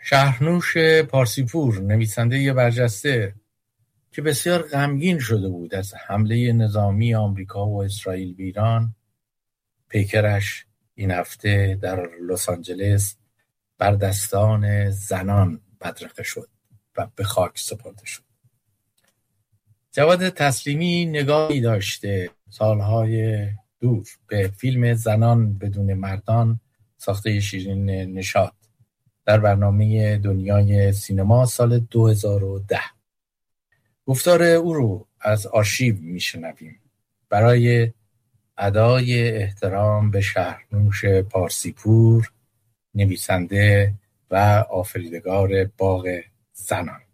شهرنوش پارسیپور، نویسنده برجسته که بسیار غمگین شده بود از حمله نظامی آمریکا و اسرائیل به ایران، پیکرش این هفته در لس آنجلس بر دستان زنان بدرقه شد و به خاک سپرده شد. جواد تسلیمی نگاهی داشته سالهای دور به فیلم زنان بدون مردان ساخته شیرین نشاط در برنامه دنیای سینما سال 2010. گفتار او رو از آرشیو میشنویم برای ادای احترام به شهرنوش پارسیپور، نویسنده و آفریدگار باغ زنان.